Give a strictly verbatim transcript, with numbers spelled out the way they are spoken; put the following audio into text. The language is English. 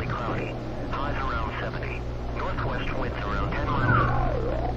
partly cloudy. Highs around seventy. Northwest winds around ten miles.